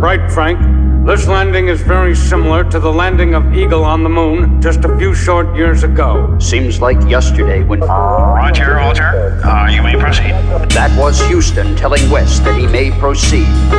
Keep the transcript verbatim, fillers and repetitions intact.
right, Frank. This landing is very similar to the landing of Eagle on the moon just a few short years ago. Seems like yesterday when... Roger, Roger. Uh, you may proceed. That was Houston telling West that he may proceed.